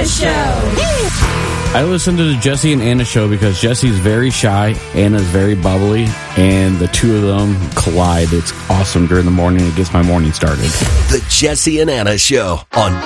Anna Show. I listen to the Jesse and Anna Show because Jesse's very shy, Anna's very bubbly, and the two of them collide. It's awesome during the morning. It gets my morning started. The Jesse and Anna Show on